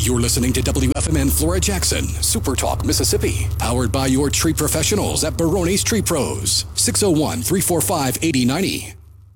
You're listening to WFMN Flora Jackson, Super Talk, Mississippi. Powered by your tree professionals at Barone's Tree Pros. 601-345-8090.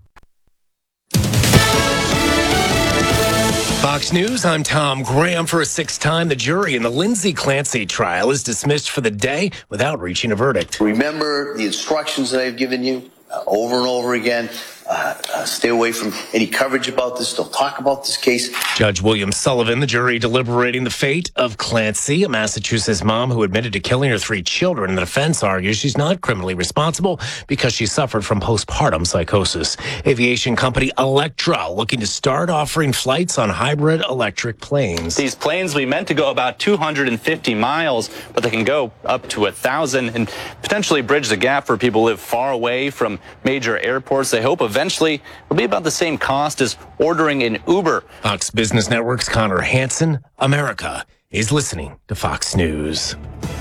Fox News, I'm Tom Graham. For a sixth time, the jury in the Lindsay Clancy trial is dismissed for the day without reaching a verdict. Remember the instructions that I've given you over and over again. Stay away from any coverage about this. Don't talk about this case. Judge William Sullivan, the jury deliberating the fate of Clancy, a Massachusetts mom who admitted to killing her 3 children. The defense argues she's not criminally responsible because she suffered from postpartum psychosis. Aviation company Electra looking to start offering flights on hybrid electric planes. These planes will be meant to go about 250 miles, but they can go up to 1,000 and potentially bridge the gap for people who live far away from major airports. They hope eventually it'll be about the same cost as ordering an Uber. Fox Business Network's Connor Hansen. America is listening to Fox News.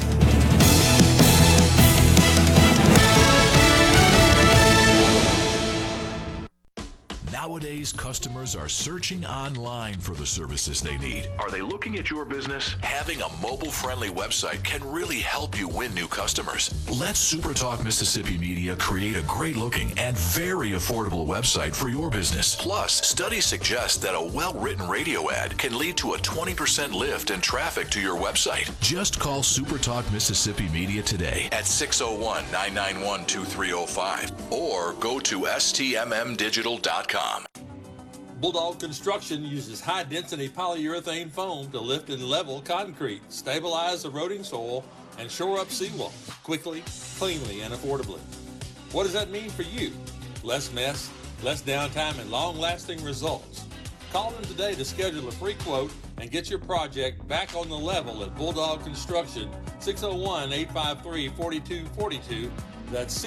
Nowadays, customers are searching online for the services they need. Are they looking at your business? Having a mobile-friendly website can really help you win new customers. Let SuperTalk Mississippi Media create a great-looking and very affordable website for your business. Plus, studies suggest that a well-written radio ad can lead to a 20% lift in traffic to your website. Just call SuperTalk Mississippi Media today at 601-991-2305 or go to stmmdigital.com. Bulldog Construction uses high-density polyurethane foam to lift and level concrete, stabilize eroding soil, and shore up seawalls quickly, cleanly, and affordably. What does that mean for you? Less mess, less downtime, and long-lasting results. Call them today to schedule a free quote and get your project back on the level at Bulldog Construction, 601-853-4242. That's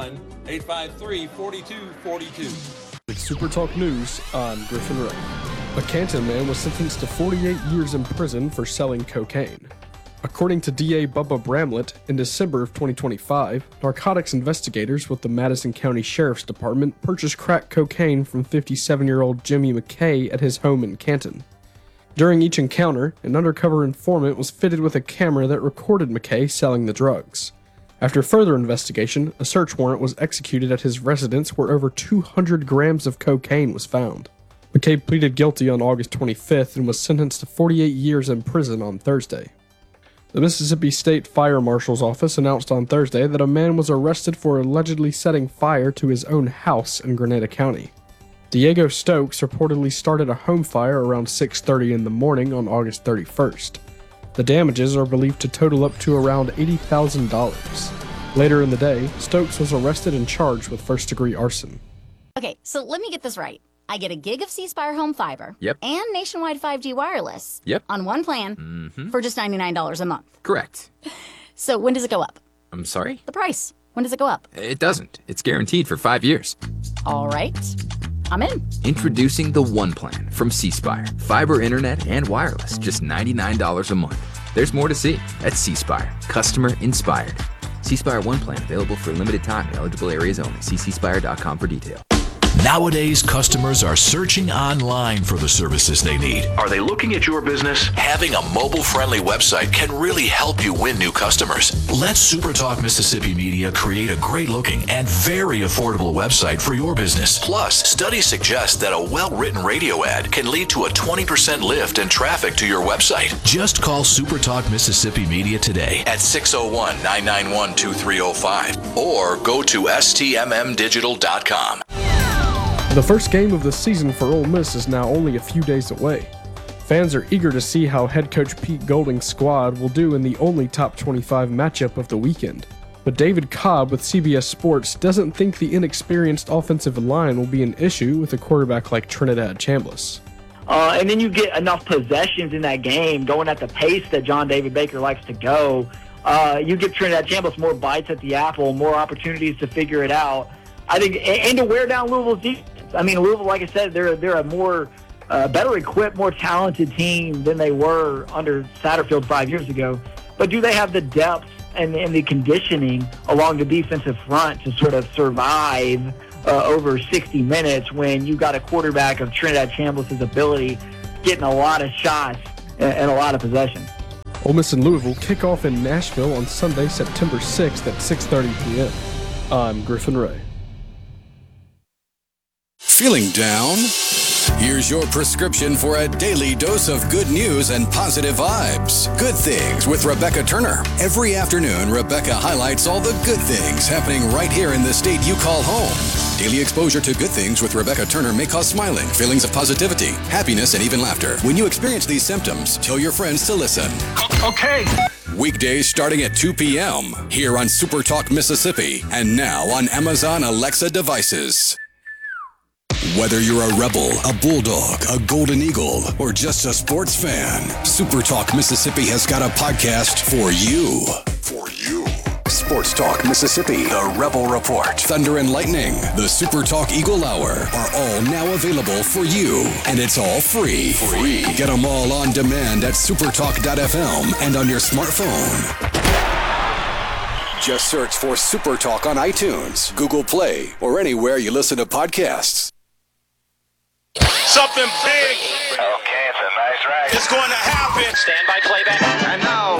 601-853-4242. With SuperTalk News, I'm Griffin Ray. A Canton man was sentenced to 48 years in prison for selling cocaine. According to DA Bubba Bramlett, in December of 2025, narcotics investigators with the Madison County Sheriff's Department purchased crack cocaine from 57-year-old Jimmy McKay at his home in Canton. During each encounter, an undercover informant was fitted with a camera that recorded McKay selling the drugs. After further investigation, a search warrant was executed at his residence where over 200 grams of cocaine was found. McKay pleaded guilty on August 25th and was sentenced to 48 years in prison on Thursday. The Mississippi State Fire Marshal's Office announced on Thursday that a man was arrested for allegedly setting fire to his own house in Grenada County. Diego Stokes reportedly started a home fire around 6:30 in the morning on August 31st. The damages are believed to total up to around $80,000. Later in the day, Stokes was arrested and charged with first-degree arson. Okay, so let me get this right. I get a gig of C-Spire home fiber and nationwide 5G wireless on one plan for just $99 a month. Correct. So when does it go up? I'm sorry? The price. When does it go up? It doesn't. It's guaranteed for 5 years. All right. I'm in. Introducing the One Plan from C-Spire. Fiber, internet, and wireless. Just $99 a month. There's more to see at C-Spire. Customer inspired. C-Spire One Plan available for a limited time in eligible areas only. See cspire.com for details. Nowadays, customers are searching online for the services they need. Are they looking at your business? Having a mobile-friendly website can really help you win new customers. Let SuperTalk Mississippi Media create a great-looking and very affordable website for your business. Plus, studies suggest that a well-written radio ad can lead to a 20% lift in traffic to your website. Just call SuperTalk Mississippi Media today at 601-991-2305 or go to stmmdigital.com. The first game of the season for Ole Miss is now only a few days away. Fans are eager to see how head coach Pete Golding's squad will do in the only top 25 matchup of the weekend. But David Cobb with CBS Sports doesn't think the inexperienced offensive line will be an issue with a quarterback like Trinidad Chambliss. And then you get enough possessions in that game, going at the pace that John David Baker likes to go. You give Trinidad Chambliss more bites at the apple, more opportunities to figure it out. I think, and to wear down Louisville's defense. I mean, Louisville, like I said, they're a more better equipped, more talented team than they were under Satterfield 5 years ago. But do they have the depth and the conditioning along the defensive front to sort of survive over 60 minutes when you got a quarterback of Trinidad Chambliss' ability getting a lot of shots and a lot of possession. Ole Miss and Louisville kick off in Nashville on Sunday, September 6th at 6:30 p.m. I'm Griffin Ray. Feeling down? Here's your prescription for a daily dose of good news and positive vibes. Good Things with Rebecca Turner. Every afternoon, Rebecca highlights all the good things happening right here in the state you call home. Daily exposure to Good Things with Rebecca Turner may cause smiling, feelings of positivity, happiness, and even laughter. When you experience these symptoms, tell your friends to listen. Okay. Weekdays starting at 2 p.m. here on Super Talk Mississippi and now on Amazon Alexa devices. Whether you're a Rebel, a Bulldog, a Golden Eagle, or just a sports fan, Super Talk Mississippi has got a podcast for you. For you. Sports Talk Mississippi, the Rebel Report, Thunder and Lightning, the Super Talk Eagle Hour are all now available for you. And it's all free. Get them all on demand at supertalk.fm and on your smartphone. Just search for Super Talk on iTunes, Google Play, or anywhere you listen to podcasts. Something big. Okay, it's a nice ride. It's going to happen. Stand by playback. And now,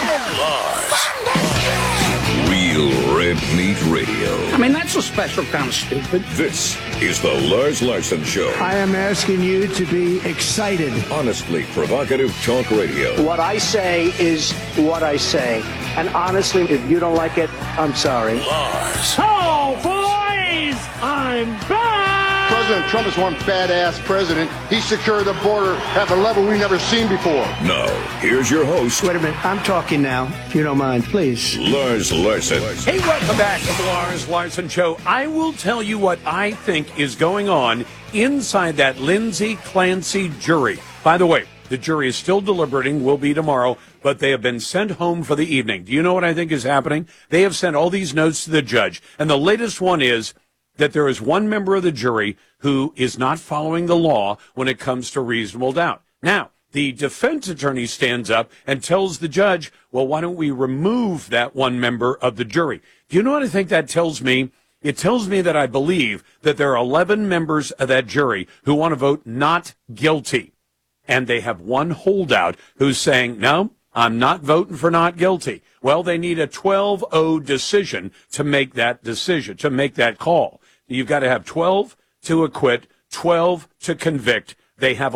Real Red Meat Radio. I mean, that's a special kind of stupid. This is the Lars Larson Show. I am asking you to be excited. Honestly provocative talk radio. What I say is what I say. And honestly, if you don't like it, I'm sorry. Lars. Oh, boys! I'm back! President Trump is one badass president. He secured the border at a level we've never seen before. Now, here's your host. Wait a minute. I'm talking now, if you don't mind, please. Lars Larson. Hey, welcome back to the Lars Larson Show. I will tell you what I think is going on inside that Lindsay Clancy jury. By the way, the jury is still deliberating, will be tomorrow, but they have been sent home for the evening. Do you know what I think is happening? They have sent all these notes to the judge, and the latest one is that there is one member of the jury who is not following the law when it comes to reasonable doubt. Now, the defense attorney stands up and tells the judge, well, why don't we remove that one member of the jury? Do you know what I think that tells me? It tells me that I believe that there are 11 members of that jury who want to vote not guilty. And they have one holdout who's saying, no, I'm not voting for not guilty. Well, they need a 12-0 decision to make that decision, to make that call. You've got to have 12 to acquit, 12 to convict. They have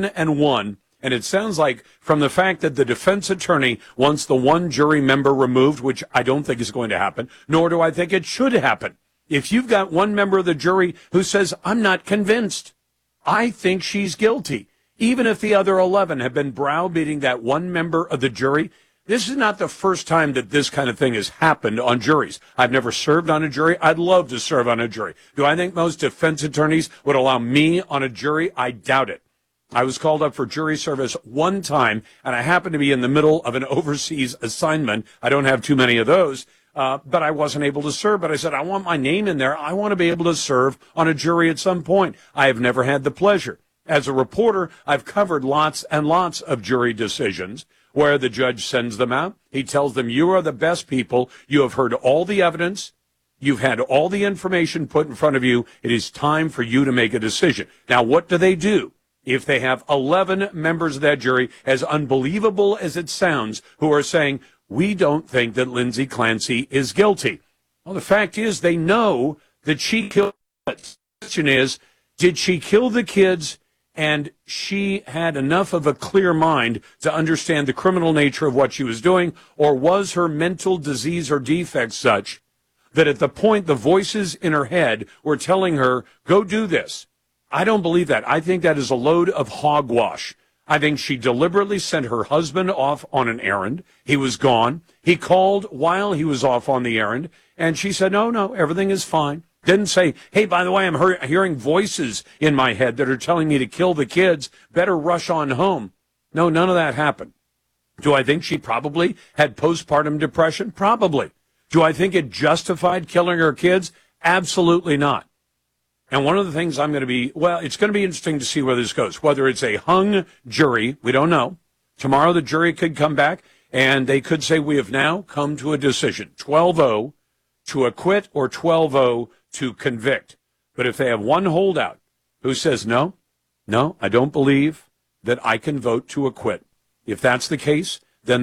11-1. And it sounds like from the fact that the defense attorney wants the one jury member removed, which I don't think is going to happen, nor do I think it should happen. If you've got one member of the jury who says, I'm not convinced, I think she's guilty, even if the other 11 have been browbeating that one member of the jury. This is not the first time that this kind of thing has happened on juries. I've never served on a jury. I'd love to serve on a jury. Do I think most defense attorneys would allow me on a jury? I doubt it. I was called up for jury service one time, and I happened to be in the middle of an overseas assignment. I don't have too many of those, but I wasn't able to serve. But I said, I want my name in there. I want to be able to serve on a jury at some point. I have never had the pleasure. As a reporter, I've covered lots and lots of jury decisions where the judge sends them out. He tells them, you are the best people. You have heard all the evidence. You've had all the information put in front of you. It is time for you to make a decision. Now, what do? If they have 11 members of that jury, as unbelievable as it sounds, who are saying, we don't think that Lindsay Clancy is guilty. Well, the fact is they know that she killed the kids. The question is, did she kill the kids and she had enough of a clear mind to understand the criminal nature of what she was doing, or was her mental disease or defect such that at the point the voices in her head were telling her, go do this? I don't believe that. I think that is a load of hogwash. I think she deliberately sent her husband off on an errand. He was gone. He called while he was off on the errand, and she said, no, everything is fine. Didn't say, hey, by the way, I'm hearing voices in my head that are telling me to kill the kids. Better rush on home. No, none of that happened. Do I think she probably had postpartum depression? Probably. Do I think it justified killing her kids? Absolutely not. And one of the things it's going to be interesting to see where this goes. Whether it's a hung jury, we don't know. Tomorrow the jury could come back and they could say, we have now come to a decision. 12-0 to acquit or 12-0 to convict. But if they have one holdout who says, no, I don't believe that I can vote to acquit. If that's the case,